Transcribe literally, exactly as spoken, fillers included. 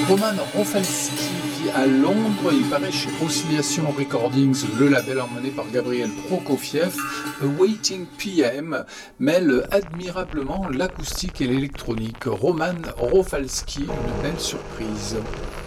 Roman Rofalski vit à Londres, il paraît chez Oscillation Recordings, le label emmené par Gabriel Prokofiev. A Waiting P M mêle admirablement l'acoustique et l'électronique. Roman Rofalski, une belle surprise.